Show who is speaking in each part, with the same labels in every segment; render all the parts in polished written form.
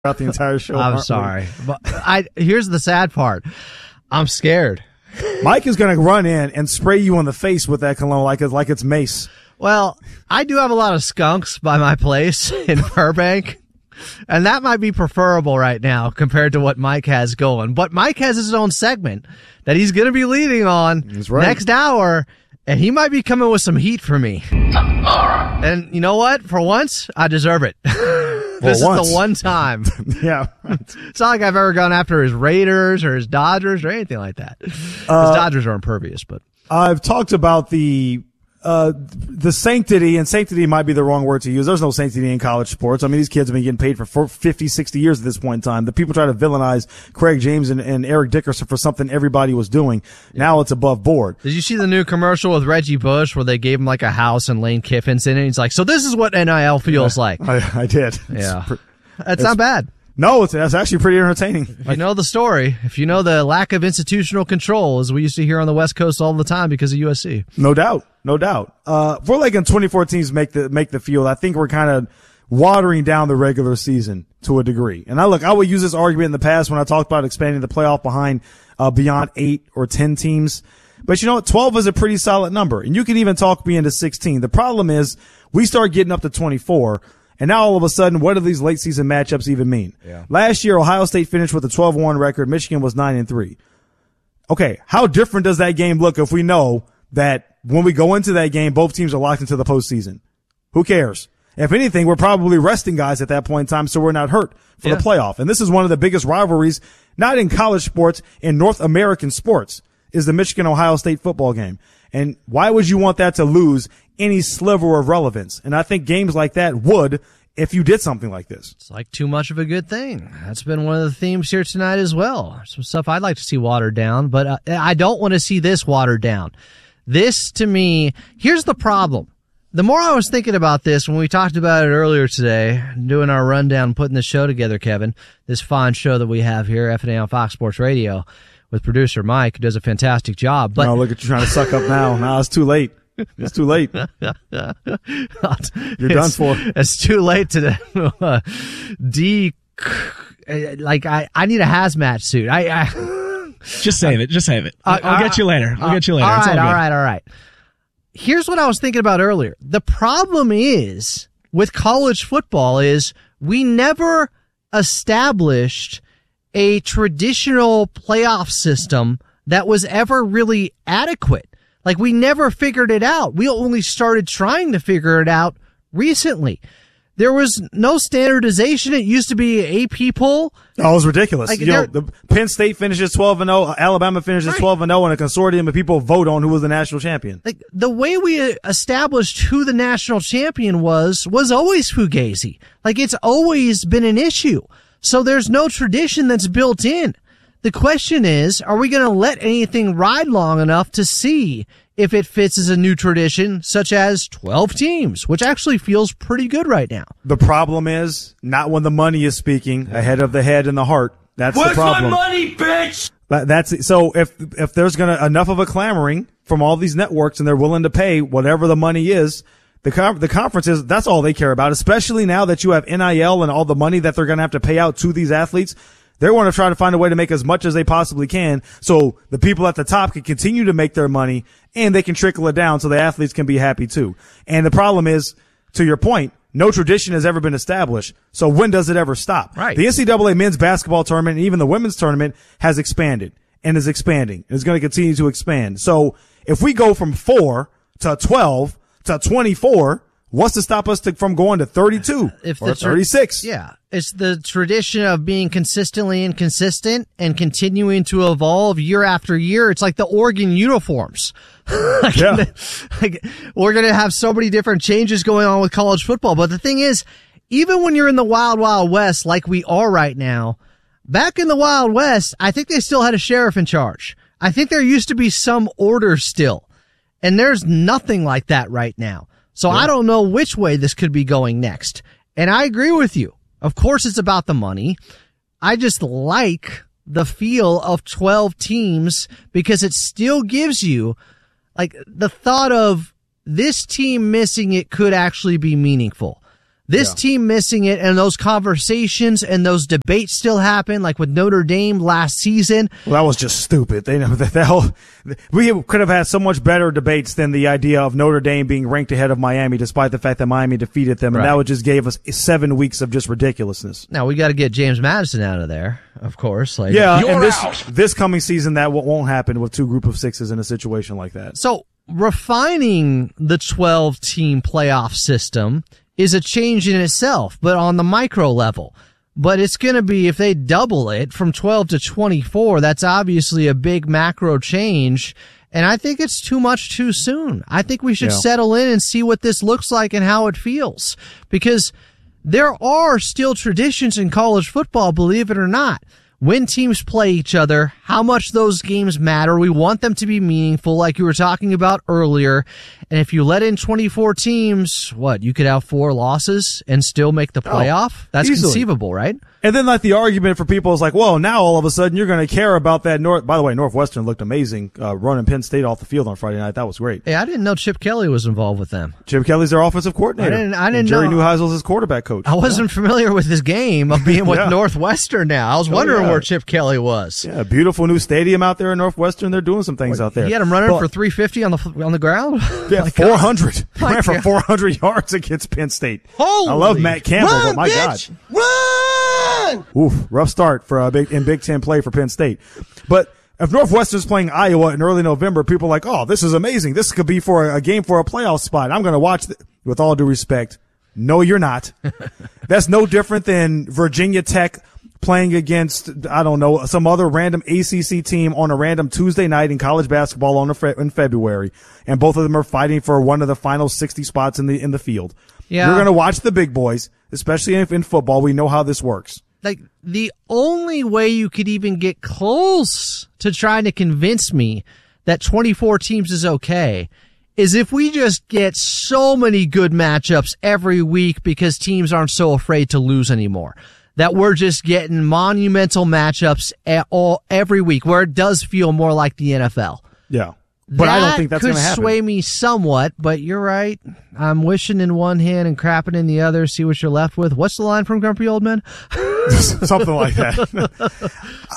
Speaker 1: Throughout the entire show.
Speaker 2: I'm sorry. But here's the sad part. I'm scared.
Speaker 1: Mike is going to run in and spray you on the face with that cologne like it's mace.
Speaker 2: Well, I do have a lot of skunks by my place in Burbank, and that might be preferable right now compared to what Mike has going. But Mike has his own segment that he's going to be leading on next hour, and he might be coming with some heat for me. And you know what? For once, I deserve it. This is the one time.
Speaker 1: Yeah.
Speaker 2: It's not like I've ever gone after his Raiders or his Dodgers or anything like that. His Dodgers are impervious, but
Speaker 1: I've talked about the sanctity, and sanctity might be the wrong word to use. There's no sanctity in college sports. I mean, these kids have been getting paid for 50, 60 years at this point in time. The people try to villainize Craig James and Eric Dickerson for something everybody was doing. Now it's above board.
Speaker 2: Did you see the new commercial with Reggie Bush where they gave him like a house and Lane Kiffin's in it? He's like, so this is what NIL feels like.
Speaker 1: I did.
Speaker 2: Yeah. That's not bad.
Speaker 1: No, that's actually pretty entertaining.
Speaker 2: If you know the story, if you know the lack of institutional control, as we used to hear on the West Coast all the time because of USC.
Speaker 1: No doubt. If we're like in 24 teams make the field, I think we're kind of watering down the regular season to a degree. And I would use this argument in the past when I talked about expanding the playoff beyond 8 or 10 teams. But you know what? 12 is a pretty solid number. And you can even talk me into 16. The problem is we start getting up to 24. And now all of a sudden, what do these late season matchups even mean?
Speaker 2: Yeah.
Speaker 1: Last year, Ohio State finished with a 12-1 record. Michigan was 9-3. Okay. How different does that game look if we know that when we go into that game, both teams are locked into the postseason? Who cares? If anything, we're probably resting guys at that point in time so we're not hurt for the playoff. And this is one of the biggest rivalries, not in college sports, in North American sports, is the Michigan-Ohio State football game. And why would you want that to lose any sliver of relevance? And I think games like that would if you did something like this.
Speaker 2: It's like too much of a good thing. That's been one of the themes here tonight as well. Some stuff I'd like to see watered down, but I don't want to see this watered down. This, to me, here's the problem. The more I was thinking about this when we talked about it earlier today, doing our rundown, putting the show together, Kevin, this fine show that we have here, F&A on Fox Sports Radio, with producer Mike, who does a fantastic job. But
Speaker 1: no, look at you trying to suck up now. Now it's too late. It's too late. You're done for.
Speaker 2: It's too late to I need a hazmat suit.
Speaker 3: Just save it. I'll get you later. All
Speaker 2: right. Here's what I was thinking about earlier. The problem is with college football is we never established a traditional playoff system that was ever really adequate. Like, we never figured it out. We only started trying to figure it out recently. There was no standardization. It used to be AP poll.
Speaker 1: Oh, it was ridiculous.
Speaker 2: Like,
Speaker 1: the Penn State finishes 12-0, Alabama finishes 12-0, and a consortium of people vote on who was the national champion.
Speaker 2: Like, the way we established who the national champion was always fugazi. Like, it's always been an issue. So there's no tradition that's built in. The question is, are we going to let anything ride long enough to see if it fits as a new tradition, such as 12 teams, which actually feels pretty good right now?
Speaker 1: The problem is not when the money is speaking ahead of the head and the heart. That's the problem.
Speaker 4: Where's my money, bitch?
Speaker 1: That's so if there's enough of a clamoring from all these networks and they're willing to pay whatever the money is, the conferences, that's all they care about, especially now that you have NIL and all the money that they're going to have to pay out to these athletes. They want to try to find a way to make as much as they possibly can so the people at the top can continue to make their money and they can trickle it down so the athletes can be happy too. And the problem is, to your point, no tradition has ever been established. So when does it ever stop?
Speaker 2: Right.
Speaker 1: The NCAA men's basketball tournament and even the women's tournament has expanded and is expanding and is going to continue to expand. So if we go from 4 to 12 to 24, what's to stop us from going to 32 or 36?
Speaker 2: Yeah. It's the tradition of being consistently inconsistent and continuing to evolve year after year. It's like the Oregon uniforms.
Speaker 1: Yeah.
Speaker 2: We're going to have so many different changes going on with college football. But the thing is, even when you're in the wild, wild west like we are right now, back in the Wild West, I think they still had a sheriff in charge. I think there used to be some order still. And there's nothing like that right now. So I don't know which way this could be going next. And I agree with you. Of course, it's about the money. I just like the feel of 12 teams because it still gives you like the thought of this team missing it could actually be meaningful. This team missing it, and those conversations and those debates still happen, like with Notre Dame last season.
Speaker 1: Well, that was just stupid. We could have had so much better debates than the idea of Notre Dame being ranked ahead of Miami, despite the fact that Miami defeated them, and that would just gave us 7 weeks of just ridiculousness.
Speaker 2: Now we got to get James Madison out of there, of course. And
Speaker 1: this coming season, that won't happen with 2 group of 6s in a situation like that.
Speaker 2: So refining the 12-team playoff system is a change in itself, but on the micro level. But it's going to be, if they double it from 12 to 24, that's obviously a big macro change. And I think it's too much too soon. I think we should settle in and see what this looks like and how it feels. Because there are still traditions in college football, believe it or not. When teams play each other, how much those games matter. We want them to be meaningful, like you were talking about earlier. And if you let in 24 teams, you could have 4 losses and still make the playoff? That's easily conceivable, right?
Speaker 1: And then, the argument for people is well, now all of a sudden you're going to care about that. By the way, Northwestern looked amazing, running Penn State off the field on Friday night. That was great.
Speaker 2: Hey, I didn't know Chip Kelly was involved with them.
Speaker 1: Chip Kelly's their offensive coordinator.
Speaker 2: I didn't
Speaker 1: know. Jerry
Speaker 2: know.
Speaker 1: Neuheisel's his quarterback coach.
Speaker 2: I wasn't familiar with his game of being with Northwestern now. I was wondering where Chip Kelly was.
Speaker 1: Yeah, beautiful new stadium out there in Northwestern. They're doing some things out there.
Speaker 2: He had him running for 350 on the ground?
Speaker 1: Yeah, 400. He ran for 400 yards against Penn State. I love Matt Campbell, but my God.
Speaker 4: Run!
Speaker 1: Oof, rough start for in Big Ten play for Penn State. But if Northwestern's playing Iowa in early November, people are like, oh, this is amazing. This could be for a game for a playoff spot. I'm going to watch with all due respect. No, you're not. That's no different than Virginia Tech playing against, I don't know, some other random ACC team on a random Tuesday night in college basketball in February. And both of them are fighting for one of the final 60 spots in the field. Yeah. You're going to watch the big boys, especially in football. We know how this works.
Speaker 2: The only way you could even get close to trying to convince me that 24 teams is okay is if we just get so many good matchups every week because teams aren't so afraid to lose anymore. That we're just getting monumental matchups every week where it does feel more like the NFL.
Speaker 1: Yeah. But I don't think that's going to happen.
Speaker 2: That could sway me somewhat, but you're right. I'm wishing in one hand and crapping in the other, see what you're left with. What's the line from Grumpy Old Men?
Speaker 1: Something like that.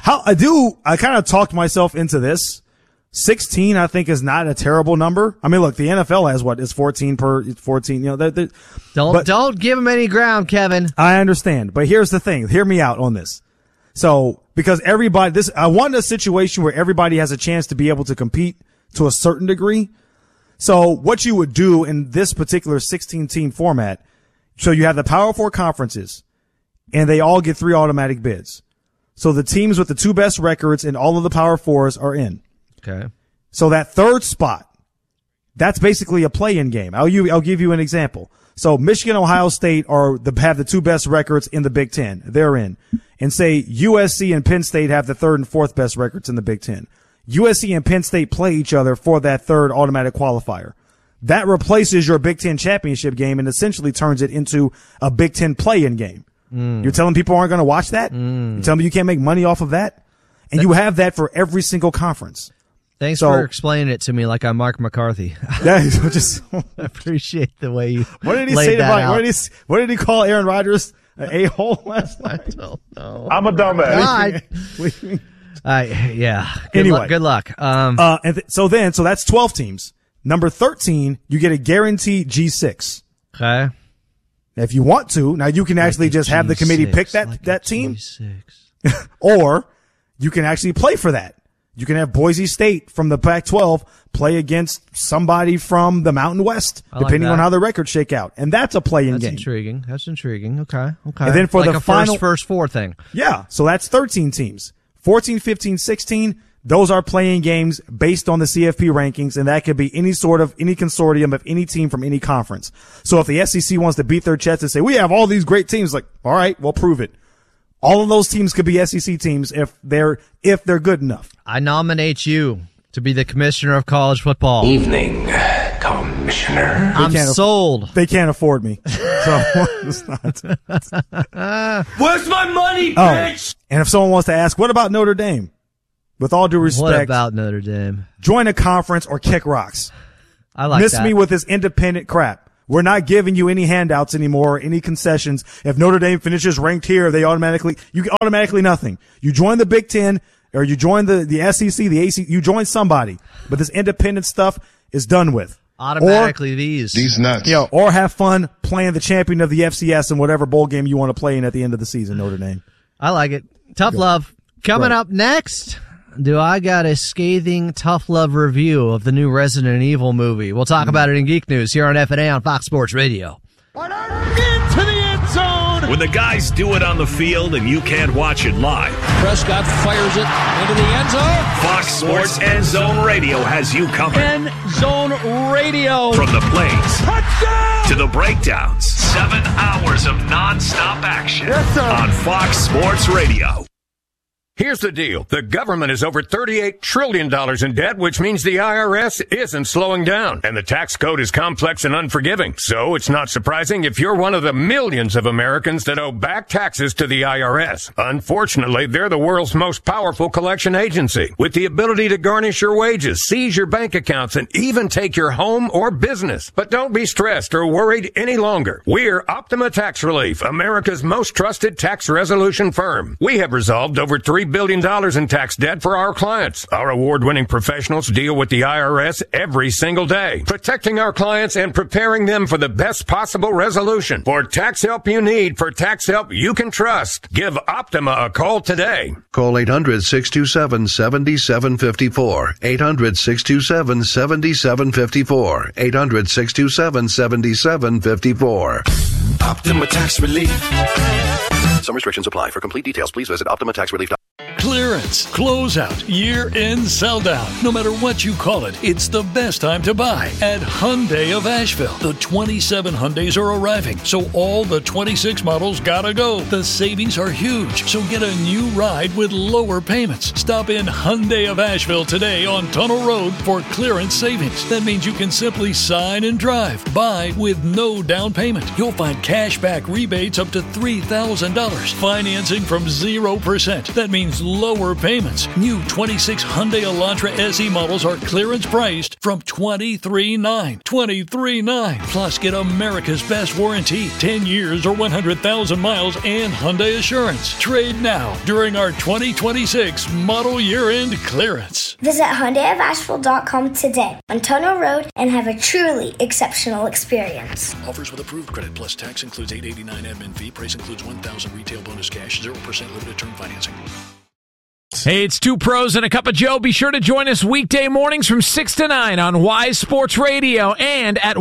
Speaker 1: I kind of talked myself into this. 16, I think, is not a terrible number. I mean, look, the NFL has is 14 per 14.
Speaker 2: Don't give them any ground, Kevin.
Speaker 1: I understand, but here's the thing. Hear me out on this. So, because I want a situation where everybody has a chance to be able to compete to a certain degree. So, what you would do in this particular 16-team format, so you have the Power 4 conferences, and they all get 3 automatic bids. So the teams with the 2 best records in all of the Power 4s are in.
Speaker 2: Okay.
Speaker 1: So that 3rd spot, that's basically a play-in game. I'll give you an example. So Michigan, Ohio State have the 2 best records in the Big Ten. They're in. And say USC and Penn State have the 3rd and 4th best records in the Big Ten. USC and Penn State play each other for that 3rd automatic qualifier. That replaces your Big Ten championship game and essentially turns it into a Big Ten play-in game. You're telling people aren't going to watch that? You're telling me you can't make money off of that? And you have that for every single conference.
Speaker 2: Thanks for explaining it to me like I'm Mark McCarthy.
Speaker 1: I
Speaker 2: appreciate the way you
Speaker 1: What did he say about what did he call Aaron Rodgers? An a-hole last night?
Speaker 2: I don't know.
Speaker 4: I'm a dumbass.
Speaker 2: Good luck.
Speaker 1: So that's 12 teams. Number 13, you get a guaranteed G6.
Speaker 2: Okay.
Speaker 1: If you want to, now you can actually just have the committee pick that team, or you can actually play for that. You can have Boise State from the Pac-12 play against somebody from the Mountain West, depending on how the records shake out. And that's a play-in game.
Speaker 2: That's intriguing. Okay.
Speaker 1: And then for the final
Speaker 2: first 4 thing.
Speaker 1: Yeah. So that's 13 teams. 14, 15, 16, those are playing games based on the CFP rankings, and that could be any consortium of any team from any conference. So if the SEC wants to beat their chest and say, we have all these great teams, like, all right, we'll prove it. All of those teams could be SEC teams if they're good enough.
Speaker 2: I nominate you to be the commissioner of college football.
Speaker 5: Evening, Commissioner.
Speaker 2: I'm sold.
Speaker 1: They can't afford me. So it's not.
Speaker 5: Where's my money, bitch?
Speaker 1: And if someone wants to ask, what about Notre Dame? With all due respect.
Speaker 2: What about Notre Dame?
Speaker 1: Join a conference or kick rocks.
Speaker 2: I like
Speaker 1: Miss
Speaker 2: that.
Speaker 1: me with this independent crap. We're not giving you any handouts anymore, any concessions. If Notre Dame finishes ranked here, you get automatically nothing. You join the Big Ten or you join the SEC, the ACC, you join somebody. But this independent stuff is done with.
Speaker 2: Automatically these
Speaker 6: nuts.
Speaker 1: Or have fun playing the champion of the FCS in whatever bowl game you want to play in at the end of the season, Notre Dame.
Speaker 2: I like it. Tough love. Coming up next, do I got a scathing tough love review of the new Resident Evil movie? We'll talk about it in Geek News here on F&A on Fox Sports Radio.
Speaker 7: Into the end zone!
Speaker 8: When the guys do it on the field and you can't watch it live.
Speaker 7: Prescott fires it into the end zone.
Speaker 8: Fox Sports End Zone Radio has you covered.
Speaker 7: End Zone Radio.
Speaker 8: From the plays
Speaker 7: Touchdown!
Speaker 8: to the breakdowns. 7 hours of nonstop action.
Speaker 7: Yes, sir.
Speaker 8: On Fox Sports Radio.
Speaker 9: Here's the deal. The government is over $38 trillion in debt, which means the IRS isn't slowing down. And the tax code is complex and unforgiving. So it's not surprising if you're one of the millions of Americans that owe back taxes to the IRS. Unfortunately, they're the world's most powerful collection agency, with the ability to garnish your wages, seize your bank accounts, and even take your home or business. But don't be stressed or worried any longer. We're Optima Tax Relief, America's most trusted tax resolution firm. We have resolved over $3 billion in tax debt for our clients. Our award-winning professionals deal with the IRS every single day, protecting our clients and preparing them for the best possible resolution. For tax help you need, for tax help you can trust, give Optima a call today.
Speaker 10: Call 800-627-7754. 800-627-7754. 800-627-7754.
Speaker 5: Optima Tax Relief.
Speaker 10: Some restrictions apply. For complete details, please visit OptimaTaxRelief.com.
Speaker 11: Clearance, closeout, year-end sell-down. No matter what you call it, it's the best time to buy at Hyundai of Asheville. The 27 Hyundais are arriving, so all the 26 models gotta go. The savings are huge, so get a new ride with lower payments. Stop in Hyundai of Asheville today on Tunnel Road for clearance savings. That means you can simply sign and drive. Buy with no down payment. You'll find cash back rebates up to $3,000. Financing from 0%. That means lower payments. New 26 Hyundai Elantra SE models are clearance priced from $23,900. $23,900. Plus, get America's best warranty, 10 years or 100,000 miles, and Hyundai Assurance. Trade now during our 2026 model year-end clearance.
Speaker 12: Visit HyundaiofAsheville.com today on Tunnel Road and have a truly exceptional experience.
Speaker 11: Offers with approved credit plus tax includes $889 admin fee. Price includes $1,000 retail bonus cash, 0% limited term financing.
Speaker 13: Hey, it's Two Pros and a Cup of Joe. Be sure to join us weekday mornings from 6 to 9 on Wise Sports Radio and at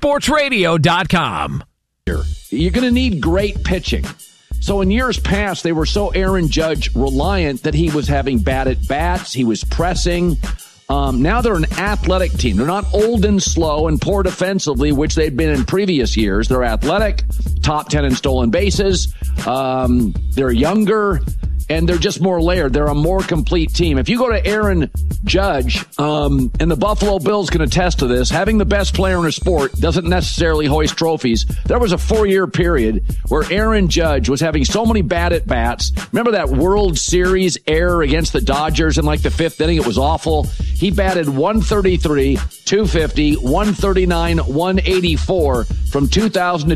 Speaker 13: wisesportsradio.com.
Speaker 14: You're going to need great pitching. So in years past, they were so Aaron Judge reliant that he was having bad at bats. He was pressing. Now they're an athletic team. They're not old and slow and poor defensively, which they'd been in previous years. They're athletic, top 10 in stolen bases. They're younger, and they're just more layered. They're a more complete team. If you go to Aaron Judge, and the Buffalo Bills can attest to this, having the best player in a sport doesn't necessarily hoist trophies. There was a 4-year period where Aaron Judge was having so many bad at-bats. Remember that World Series error against the Dodgers in like the 5th inning? It was awful. He batted 133, 250, 139, 184 from 2000 to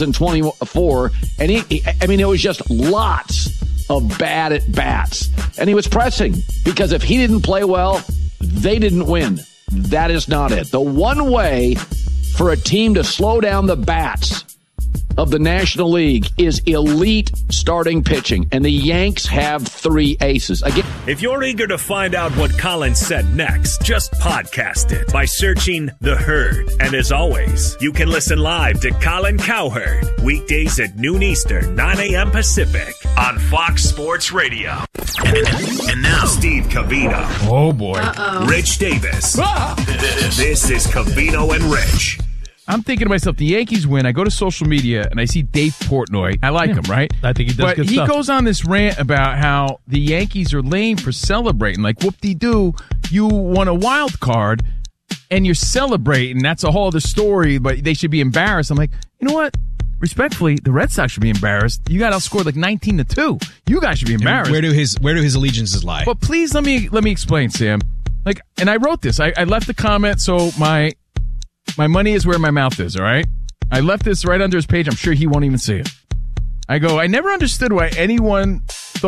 Speaker 14: 2024. And it was just lots of bad at bats. And he was pressing because if he didn't play well, they didn't win. That is not it. The one way for a team to slow down the bats of the National League is elite starting pitching, and the Yanks have 3 aces. Again,
Speaker 8: if you're eager to find out what Colin said next, just podcast it by searching The Herd. And as always, you can listen live to Colin Cowherd weekdays at noon Eastern, 9 a.m. Pacific on Fox Sports Radio. And now, Steve Covino.
Speaker 3: Oh, boy.
Speaker 8: Rich Davis. This is Covino and Rich.
Speaker 3: I'm thinking to myself, the Yankees win. I go to social media, and I see Dave Portnoy. I like him, right?
Speaker 15: I think he does good stuff.
Speaker 3: But he goes on this rant about how the Yankees are lame for celebrating. Like, whoop-de-doo, you won a wild card, and you're celebrating. That's a whole other story, but they should be embarrassed. I'm like, you know what? Respectfully, the Red Sox should be embarrassed. You got outscored like 19-2. You guys should be embarrassed.
Speaker 15: And where do his allegiances lie?
Speaker 3: But please let me explain, Sam. Like, and I wrote this. I left the comment, so my money is where my mouth is, all right? I left this right under his page. I'm sure he won't even see it. I go, I never understood why anyone